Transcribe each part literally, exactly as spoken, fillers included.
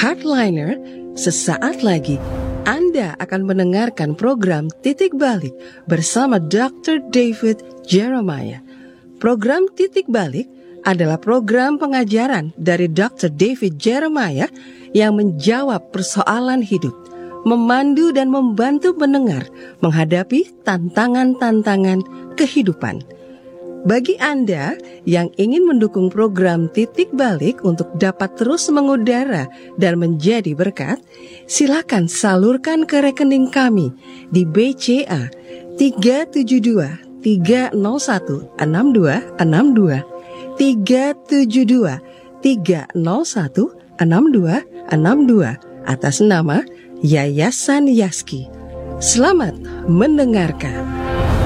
Heartliner, sesaat lagi Anda akan mendengarkan program Titik Balik bersama dokter David Jeremiah. Program Titik Balik adalah program pengajaran dari dokter David Jeremiah yang menjawab persoalan hidup, memandu dan membantu pendengar menghadapi tantangan-tantangan kehidupan. Bagi Anda yang ingin mendukung program Titik Balik untuk dapat terus mengudara dan menjadi berkat, silakan salurkan ke rekening kami di B C A tiga tujuh dua tiga nol satu enam dua enam dua tiga tujuh dua tiga nol satu enam dua enam dua atas nama Yayasan Yaski. Selamat mendengarkan.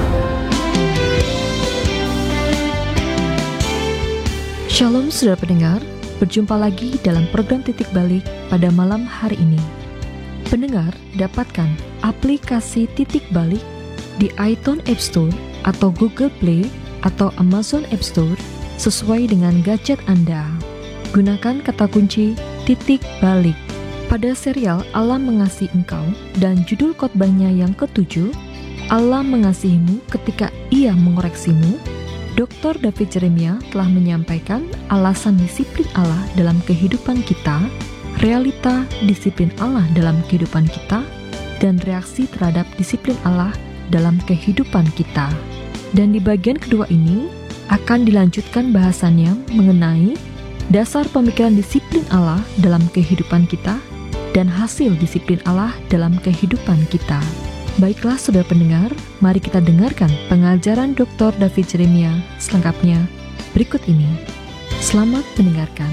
Shalom saudara pendengar, berjumpa lagi dalam program Titik Balik pada malam hari ini. Pendengar dapatkan aplikasi Titik Balik di iTunes App Store atau Google Play atau Amazon App Store sesuai dengan gadget Anda. Gunakan kata kunci Titik Balik. Pada serial Allah Mengasihi Engkau dan judul khotbahnya yang ketujuh, Allah mengasihimu ketika Ia mengoreksimu, dokter David Jeremiah telah menyampaikan alasan disiplin Allah dalam kehidupan kita, realita disiplin Allah dalam kehidupan kita, dan reaksi terhadap disiplin Allah dalam kehidupan kita. Dan di bagian kedua ini akan dilanjutkan bahasannya mengenai dasar pemikiran disiplin Allah dalam kehidupan kita dan hasil disiplin Allah dalam kehidupan kita. Baiklah saudara pendengar, mari kita dengarkan pengajaran dokter David Jeremiah selengkapnya berikut ini. Selamat mendengarkan.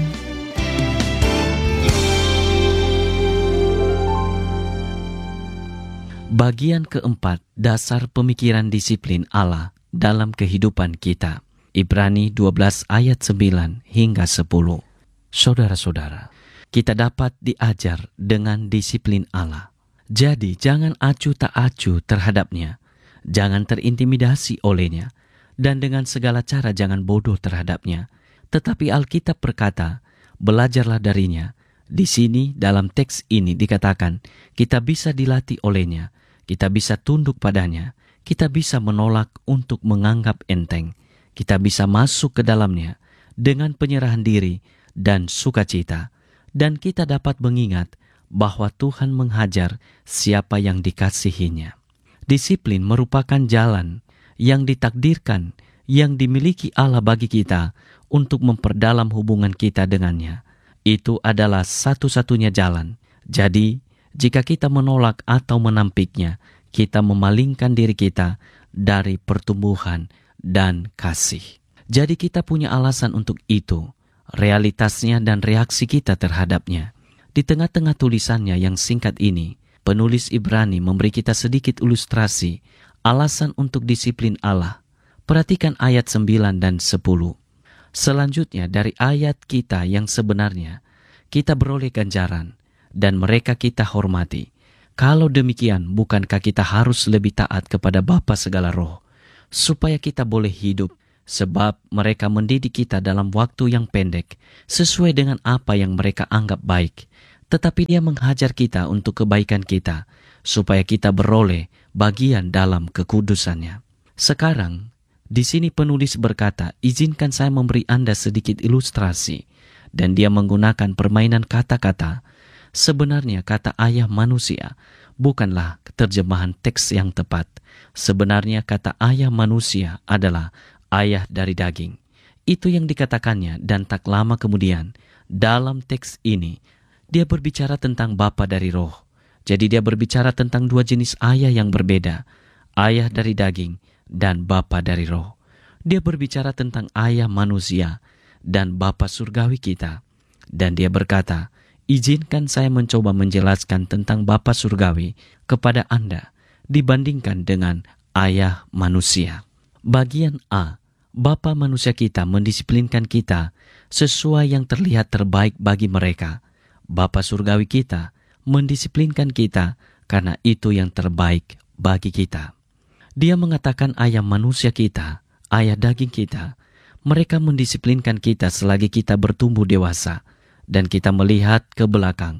Bagian keempat, dasar pemikiran disiplin Allah dalam kehidupan kita. Ibrani dua belas ayat sembilan hingga sepuluh. Saudara-saudara, kita dapat diajar dengan disiplin Allah. Jadi jangan acuh tak acuh terhadapnya, jangan terintimidasi olehnya, dan dengan segala cara jangan bodoh terhadapnya. Tetapi Alkitab berkata, belajarlah darinya. Di sini dalam teks ini dikatakan, kita bisa dilatih olehnya, kita bisa tunduk padanya, kita bisa menolak untuk menganggap enteng, kita bisa masuk ke dalamnya dengan penyerahan diri dan sukacita, dan kita dapat mengingat bahwa Tuhan menghajar siapa yang dikasihinya. Disiplin merupakan jalan yang ditakdirkan, yang dimiliki Allah bagi kita untuk memperdalam hubungan kita dengannya. Itu adalah satu-satunya jalan. Jadi, jika kita menolak atau menampiknya, kita memalingkan diri kita dari pertumbuhan dan kasih. Jadi kita punya alasan untuk itu, realitasnya dan reaksi kita terhadapnya. Di tengah-tengah tulisannya yang singkat ini, penulis Ibrani memberi kita sedikit ilustrasi alasan untuk disiplin Allah. Perhatikan ayat sembilan dan sepuluh. Selanjutnya dari ayat kita yang sebenarnya, kita beroleh ganjaran dan mereka kita hormati. Kalau demikian, bukankah kita harus lebih taat kepada Bapa segala roh, supaya kita boleh hidup, sebab mereka mendidik kita dalam waktu yang pendek, sesuai dengan apa yang mereka anggap baik. Tetapi Dia menghajar kita untuk kebaikan kita, supaya kita beroleh bagian dalam kekudusannya. Sekarang, di sini penulis berkata, izinkan saya memberi Anda sedikit ilustrasi. Dan dia menggunakan permainan kata-kata. Sebenarnya kata ayah manusia bukanlah terjemahan teks yang tepat. Sebenarnya kata ayah manusia adalah ayah dari daging. Itu yang dikatakannya, dan tak lama kemudian, dalam teks ini, dia berbicara tentang bapa dari roh. Jadi dia berbicara tentang dua jenis ayah yang berbeda, ayah dari daging dan bapa dari roh. Dia berbicara tentang ayah manusia dan bapa surgawi kita. Dan dia berkata, izinkan saya mencoba menjelaskan tentang bapa surgawi kepada Anda dibandingkan dengan ayah manusia. Bagian A, bapa manusia kita mendisiplinkan kita sesuai yang terlihat terbaik bagi mereka. Bapa surgawi kita mendisiplinkan kita karena itu yang terbaik bagi kita. Dia mengatakan ayah manusia kita, ayah daging kita, mereka mendisiplinkan kita selagi kita bertumbuh dewasa dan kita melihat ke belakang.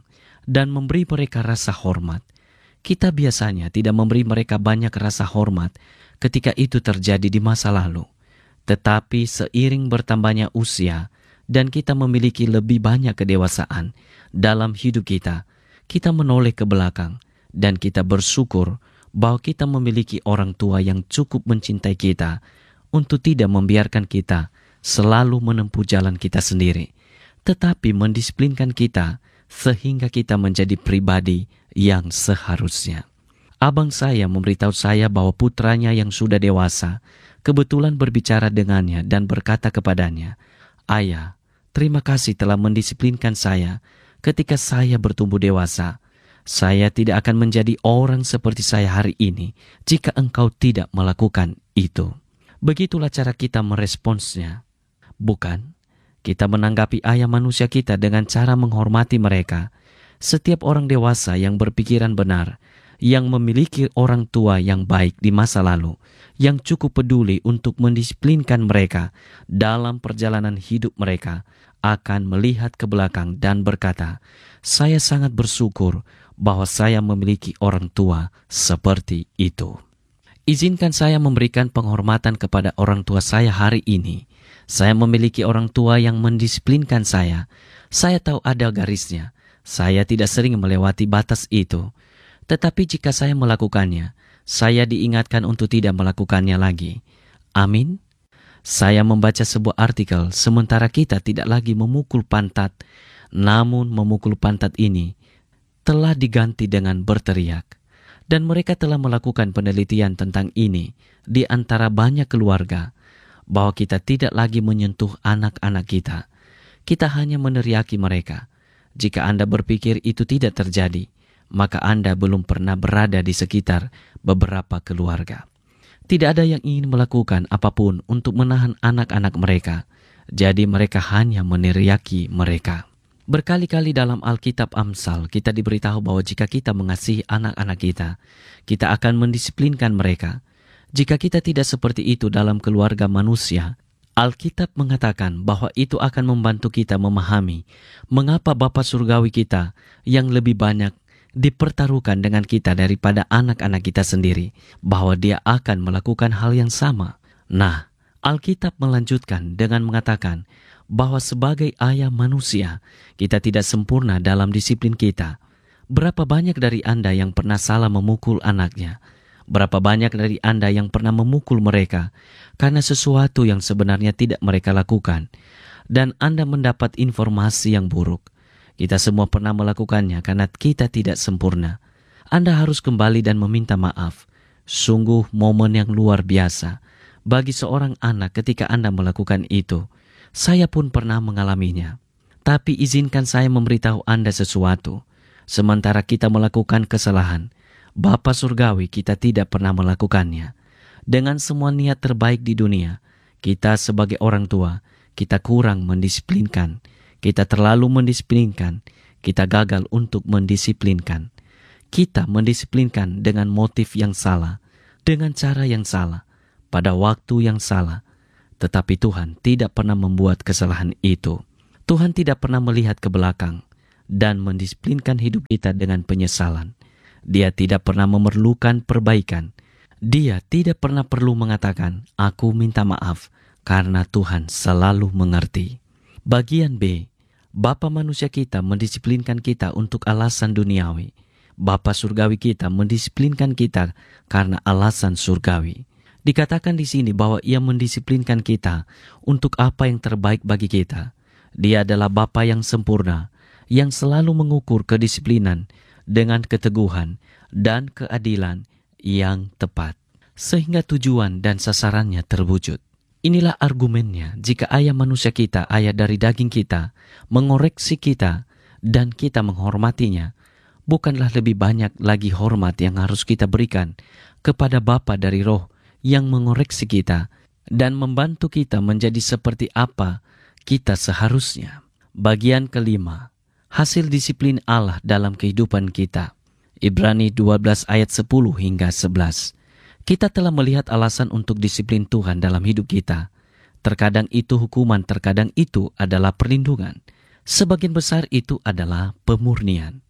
dan memberi mereka rasa hormat. Kita biasanya tidak memberi mereka banyak rasa hormat ketika itu terjadi di masa lalu. Tetapi seiring bertambahnya usia dan kita memiliki lebih banyak kedewasaan dalam hidup kita, kita menoleh ke belakang dan kita bersyukur bahwa kita memiliki orang tua yang cukup mencintai kita untuk tidak membiarkan kita selalu menempuh jalan kita sendiri, tetapi mendisiplinkan kita sehingga kita menjadi pribadi yang seharusnya. Abang saya memberitahu saya bahwa putranya yang sudah dewasa kebetulan berbicara dengannya dan berkata kepadanya, "Ayah, terima kasih telah mendisiplinkan saya ketika saya bertumbuh dewasa. Saya tidak akan menjadi orang seperti saya hari ini jika engkau tidak melakukan itu." Begitulah cara kita meresponsnya. Bukan, kita menanggapi ayah manusia kita dengan cara menghormati mereka. Setiap orang dewasa yang berpikiran benar, yang memiliki orang tua yang baik di masa lalu, yang cukup peduli untuk mendisiplinkan mereka dalam perjalanan hidup mereka, akan melihat ke belakang dan berkata, "Saya sangat bersyukur bahwa saya memiliki orang tua seperti itu." Izinkan saya memberikan penghormatan kepada orang tua saya hari ini. Saya memiliki orang tua yang mendisiplinkan saya. Saya tahu ada garisnya. Saya tidak sering melewati batas itu. Tetapi jika saya melakukannya, saya diingatkan untuk tidak melakukannya lagi. Amin. Saya membaca sebuah artikel sementara kita tidak lagi memukul pantat, namun memukul pantat ini telah diganti dengan berteriak. Dan mereka telah melakukan penelitian tentang ini di antara banyak keluarga, bahwa kita tidak lagi menyentuh anak-anak kita. Kita hanya meneriaki mereka. Jika Anda berpikir itu tidak terjadi, maka Anda belum pernah berada di sekitar beberapa keluarga. Tidak ada yang ingin melakukan apapun untuk menahan anak-anak mereka, jadi mereka hanya meneriaki mereka. Berkali-kali dalam Alkitab Amsal kita diberitahu bahwa jika kita mengasihi anak-anak kita, kita akan mendisiplinkan mereka. Jika kita tidak seperti itu dalam keluarga manusia, Alkitab mengatakan bahwa itu akan membantu kita memahami mengapa Bapa Surgawi kita yang lebih banyak dipertaruhkan dengan kita daripada anak-anak kita sendiri, bahwa Dia akan melakukan hal yang sama. Nah, Alkitab melanjutkan dengan mengatakan bahwa sebagai ayah manusia, kita tidak sempurna dalam disiplin kita. Berapa banyak dari Anda yang pernah salah memukul anaknya? Berapa banyak dari Anda yang pernah memukul mereka karena sesuatu yang sebenarnya tidak mereka lakukan, dan Anda mendapat informasi yang buruk? Kita semua pernah melakukannya karena kita tidak sempurna. Anda harus kembali dan meminta maaf. Sungguh momen yang luar biasa bagi seorang anak ketika Anda melakukan itu. Saya pun pernah mengalaminya. Tapi izinkan saya memberitahu Anda sesuatu. Sementara kita melakukan kesalahan, Bapa Surgawi kita tidak pernah melakukannya. Dengan semua niat terbaik di dunia, kita sebagai orang tua, kita kurang mendisiplinkan. Kita terlalu mendisiplinkan. Kita gagal untuk mendisiplinkan. Kita mendisiplinkan dengan motif yang salah, dengan cara yang salah, pada waktu yang salah. Tetapi Tuhan tidak pernah membuat kesalahan itu. Tuhan tidak pernah melihat ke belakang dan mendisiplinkan hidup kita dengan penyesalan. Dia tidak pernah memerlukan perbaikan. Dia tidak pernah perlu mengatakan, "Aku minta maaf," karena Tuhan selalu mengerti. Bagian B, Bapa manusia kita mendisiplinkan kita untuk alasan duniawi. Bapa surgawi kita mendisiplinkan kita karena alasan surgawi. Dikatakan di sini bahwa Ia mendisiplinkan kita untuk apa yang terbaik bagi kita. Dia adalah Bapa yang sempurna, yang selalu mengukur kedisiplinan dengan keteguhan dan keadilan yang tepat, sehingga tujuan dan sasarannya terwujud. Inilah argumennya jika ayah manusia kita, ayah dari daging kita, mengoreksi kita dan kita menghormatinya, bukanlah lebih banyak lagi hormat yang harus kita berikan kepada Bapa dari roh yang mengoreksi kita dan membantu kita menjadi seperti apa kita seharusnya. Bagian kelima, hasil disiplin Allah dalam kehidupan kita. Ibrani dua belas ayat sepuluh hingga sebelas. Kita telah melihat alasan untuk disiplin Tuhan dalam hidup kita. Terkadang itu hukuman, terkadang itu adalah perlindungan. Sebagian besar itu adalah pemurnian.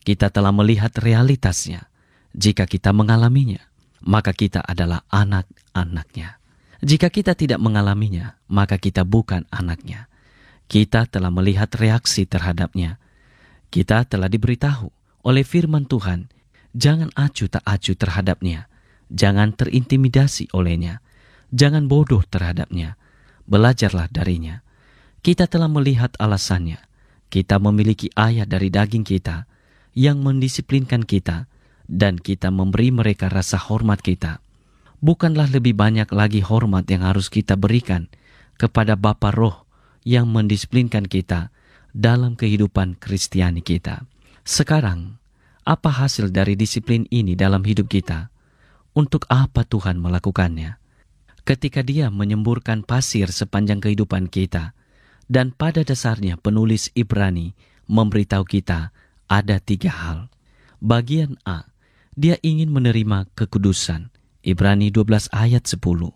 Kita telah melihat realitasnya. Jika kita mengalaminya, maka kita adalah anak-anaknya. Jika kita tidak mengalaminya, maka kita bukan anaknya. Kita telah melihat reaksi terhadapnya. Kita telah diberitahu oleh firman Tuhan, jangan acuh tak acuh terhadapnya. Jangan terintimidasi olehnya. Jangan bodoh terhadapnya. Belajarlah darinya. Kita telah melihat alasannya. Kita memiliki ayah dari daging kita yang mendisiplinkan kita, dan kita memberi mereka rasa hormat kita. Bukanlah lebih banyak lagi hormat yang harus kita berikan kepada Bapa Roh yang mendisiplinkan kita dalam kehidupan Kristiani kita. Sekarang, apa hasil dari disiplin ini dalam hidup kita? Untuk apa Tuhan melakukannya? Ketika Dia menyemburkan pasir sepanjang kehidupan kita, dan pada dasarnya penulis Ibrani memberitahu kita ada tiga hal. Bagian A, Dia ingin menerima kekudusan. Ibrani dua belas ayat sepuluh.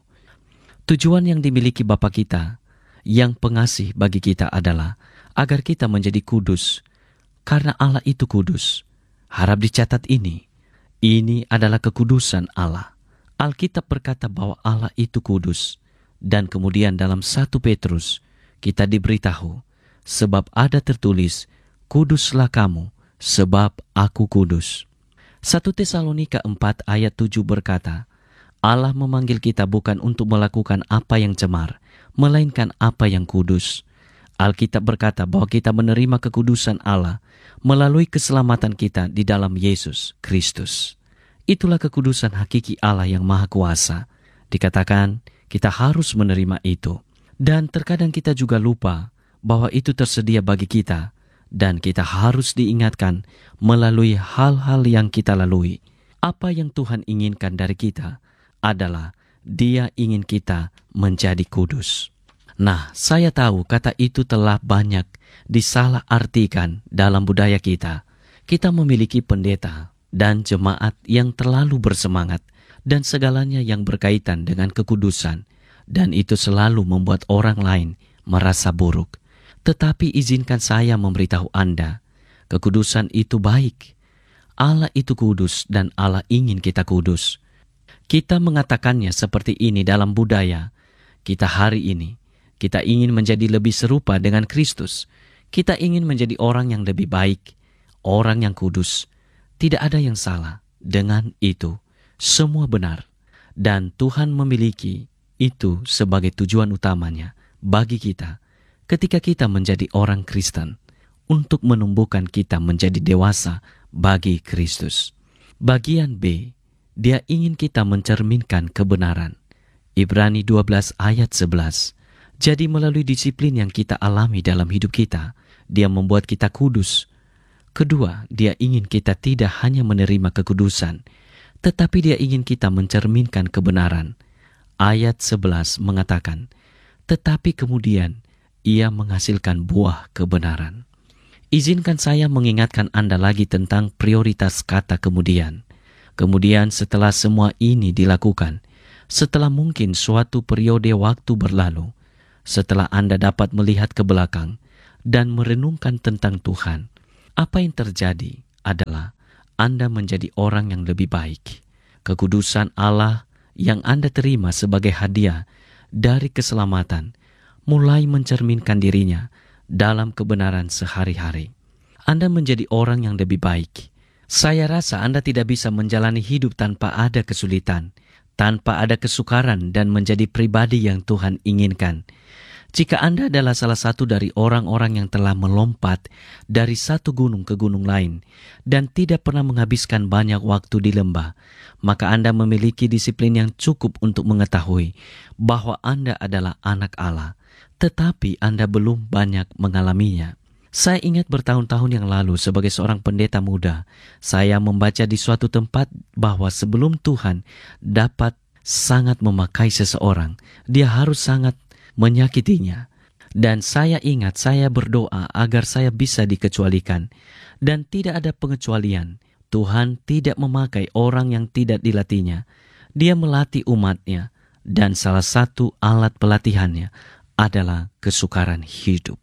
Tujuan yang dimiliki Bapa kita yang pengasih bagi kita adalah agar kita menjadi kudus, karena Allah itu kudus. Harap dicatat ini. Ini adalah kekudusan Allah. Alkitab berkata bahwa Allah itu kudus. Dan kemudian dalam satu Petrus kita diberitahu, sebab ada tertulis, kuduslah kamu, sebab aku kudus. satu Tesalonika empat ayat tujuh berkata, Allah memanggil kita bukan untuk melakukan apa yang cemar, melainkan apa yang kudus. Alkitab berkata bahwa kita menerima kekudusan Allah melalui keselamatan kita di dalam Yesus Kristus. Itulah kekudusan hakiki Allah yang Maha Kuasa. Dikatakan kita harus menerima itu. Dan terkadang kita juga lupa bahwa itu tersedia bagi kita, dan kita harus diingatkan melalui hal-hal yang kita lalui. Apa yang Tuhan inginkan dari kita adalah Dia ingin kita menjadi kudus. Nah, saya tahu kata itu telah banyak disalahartikan dalam budaya kita. Kita memiliki pendeta dan jemaat yang terlalu bersemangat dan segalanya yang berkaitan dengan kekudusan, dan itu selalu membuat orang lain merasa buruk. Tetapi izinkan saya memberitahu Anda, kekudusan itu baik. Allah itu kudus dan Allah ingin kita kudus. Kita mengatakannya seperti ini dalam budaya kita hari ini. Kita ingin menjadi lebih serupa dengan Kristus. Kita ingin menjadi orang yang lebih baik, orang yang kudus. Tidak ada yang salah dengan itu. Semua benar. Dan Tuhan memiliki itu sebagai tujuan utamanya bagi kita ketika kita menjadi orang Kristen, untuk menumbuhkan kita menjadi dewasa bagi Kristus. Bagian B, Dia ingin kita mencerminkan kebenaran. Ibrani dua belas ayat sebelas. Jadi melalui disiplin yang kita alami dalam hidup kita, Dia membuat kita kudus. Kedua, Dia ingin kita tidak hanya menerima kekudusan, tetapi Dia ingin kita mencerminkan kebenaran. Ayat sebelas mengatakan, tetapi kemudian Ia menghasilkan buah kebenaran. Izinkan saya mengingatkan Anda lagi tentang prioritas kata kemudian. Kemudian setelah semua ini dilakukan, setelah mungkin suatu periode waktu berlalu, setelah Anda dapat melihat ke belakang dan merenungkan tentang Tuhan, apa yang terjadi adalah Anda menjadi orang yang lebih baik. Kekudusan Allah yang Anda terima sebagai hadiah dari keselamatan mulai mencerminkan dirinya dalam kebenaran sehari-hari. Anda menjadi orang yang lebih baik. Saya rasa Anda tidak bisa menjalani hidup tanpa ada kesulitan, tanpa ada kesukaran dan menjadi pribadi yang Tuhan inginkan. Jika Anda adalah salah satu dari orang-orang yang telah melompat dari satu gunung ke gunung lain dan tidak pernah menghabiskan banyak waktu di lembah, maka Anda memiliki disiplin yang cukup untuk mengetahui bahwa Anda adalah anak Allah, tetapi Anda belum banyak mengalaminya. Saya ingat bertahun-tahun yang lalu sebagai seorang pendeta muda, saya membaca di suatu tempat bahwa sebelum Tuhan dapat sangat memakai seseorang, Dia harus sangat menyakitinya. Dan saya ingat saya berdoa agar saya bisa dikecualikan. Dan tidak ada pengecualian. Tuhan tidak memakai orang yang tidak dilatihnya. Dia melatih umatnya. Dan salah satu alat pelatihannya adalah kesukaran hidup.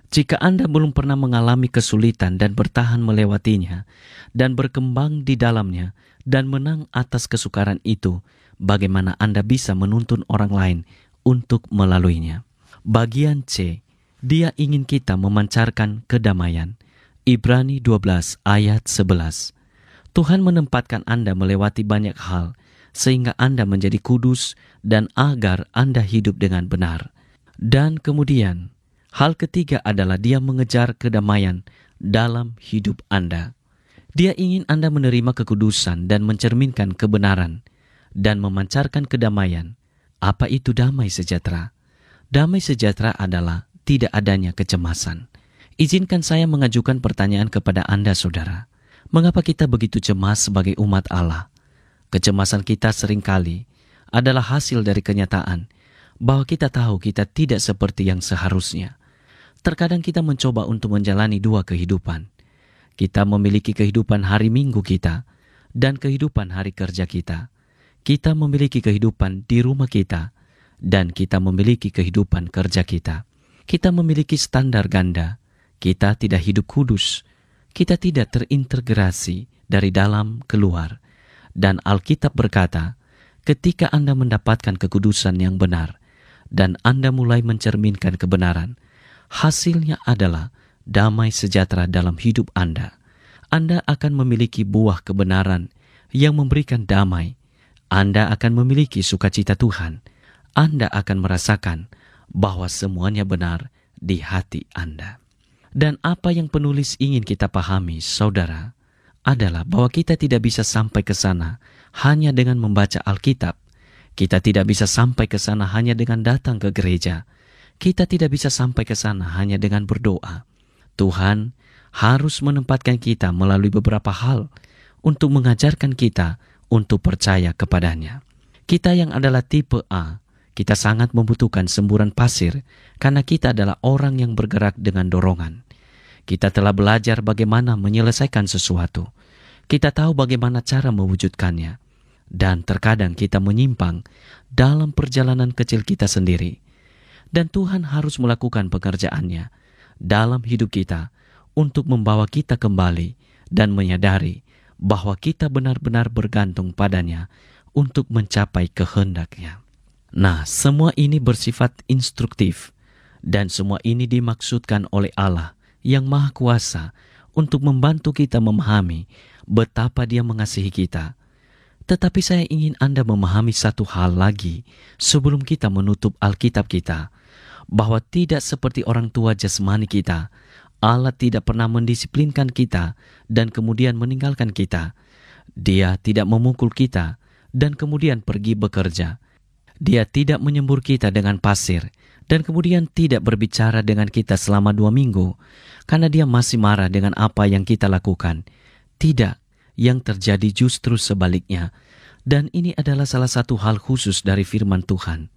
Jika Anda belum pernah mengalami kesulitan dan bertahan melewatinya, dan berkembang di dalamnya, dan menang atas kesukaran itu, bagaimana Anda bisa menuntun orang lain untuk melaluinya? Bagian C, Dia ingin kita memancarkan kedamaian. Ibrani dua belas ayat sebelas. Tuhan menempatkan Anda melewati banyak hal, sehingga Anda menjadi kudus dan agar Anda hidup dengan benar. Dan kemudian, hal ketiga adalah Dia mengejar kedamaian dalam hidup Anda. Dia ingin Anda menerima kekudusan dan mencerminkan kebenaran dan memancarkan kedamaian. Apa itu damai sejahtera? Damai sejahtera adalah tidak adanya kecemasan. Izinkan saya mengajukan pertanyaan kepada Anda, saudara. Mengapa kita begitu cemas sebagai umat Allah? Kecemasan kita seringkali adalah hasil dari kenyataan bahwa kita tahu kita tidak seperti yang seharusnya. Terkadang kita mencoba untuk menjalani dua kehidupan. Kita memiliki kehidupan hari Minggu kita dan kehidupan hari kerja kita. Kita memiliki kehidupan di rumah kita dan kita memiliki kehidupan kerja kita. Kita memiliki standar ganda. Kita tidak hidup kudus. Kita tidak terintegrasi dari dalam keluar. Dan Alkitab berkata, ketika Anda mendapatkan kekudusan yang benar dan Anda mulai mencerminkan kebenaran, hasilnya adalah damai sejahtera dalam hidup Anda. Anda akan memiliki buah kebenaran yang memberikan damai. Anda akan memiliki sukacita Tuhan. Anda akan merasakan bahwa semuanya benar di hati Anda. Dan apa yang penulis ingin kita pahami, saudara, adalah bahwa kita tidak bisa sampai ke sana hanya dengan membaca Alkitab. Kita tidak bisa sampai ke sana hanya dengan datang ke gereja. Kita tidak bisa sampai ke sana hanya dengan berdoa. Tuhan harus menempatkan kita melalui beberapa hal untuk mengajarkan kita untuk percaya kepadanya. Kita yang adalah tipe A, kita sangat membutuhkan semburan pasir karena kita adalah orang yang bergerak dengan dorongan. Kita telah belajar bagaimana menyelesaikan sesuatu. Kita tahu bagaimana cara mewujudkannya. Dan terkadang kita menyimpang dalam perjalanan kecil kita sendiri. Dan Tuhan harus melakukan pekerjaannya dalam hidup kita untuk membawa kita kembali dan menyadari bahwa kita benar-benar bergantung padanya untuk mencapai kehendak-Nya. Nah, semua ini bersifat instruktif dan semua ini dimaksudkan oleh Allah yang Maha Kuasa untuk membantu kita memahami betapa Dia mengasihi kita. Tetapi saya ingin Anda memahami satu hal lagi sebelum kita menutup Alkitab kita, bahwa tidak seperti orang tua jasmani kita, Allah tidak pernah mendisiplinkan kita dan kemudian meninggalkan kita. Dia tidak memukul kita dan kemudian pergi bekerja. Dia tidak menyembur kita dengan pasir dan kemudian tidak berbicara dengan kita selama dua minggu karena Dia masih marah dengan apa yang kita lakukan. Tidak, yang terjadi justru sebaliknya. Dan ini adalah salah satu hal khusus dari firman Tuhan.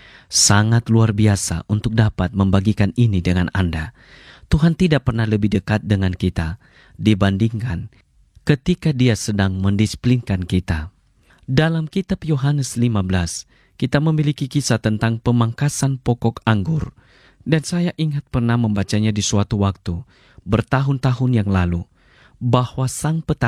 Sangat luar biasa untuk dapat membagikan ini dengan Anda. Tuhan tidak pernah lebih dekat dengan kita dibandingkan ketika Dia sedang mendisiplinkan kita. Dalam kitab Yohanes lima belas, kita memiliki kisah tentang pemangkasan pokok anggur. Dan saya ingat pernah membacanya di suatu waktu, bertahun-tahun yang lalu, bahwa sang petani